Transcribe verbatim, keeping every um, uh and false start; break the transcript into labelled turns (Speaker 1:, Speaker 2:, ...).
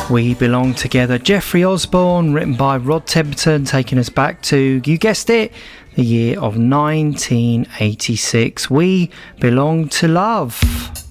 Speaker 1: We Belong Together, Jeffrey Osborne, written by Rod Temperton, taking us back to, you guessed it, the year of nineteen eighty-six. We Belong to Love.